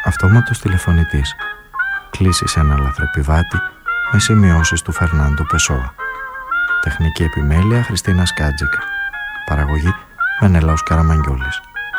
Αυτόματος τηλεφωνητής. Κλείσει σε ένα λαθρεπιβάτη με σημειώσεις του Φερνάντο Πεσόα. Τεχνική επιμέλεια Χριστίνα Σκάτζικα. Παραγωγή Μενέλαος Καραμαγγιόλης.